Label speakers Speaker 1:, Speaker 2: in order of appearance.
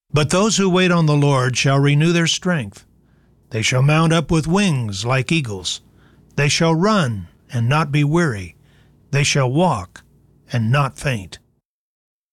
Speaker 1: But those who wait on the Lord shall renew their strength. They shall mount up with wings like eagles. They shall run and not be weary. They shall walk and not faint.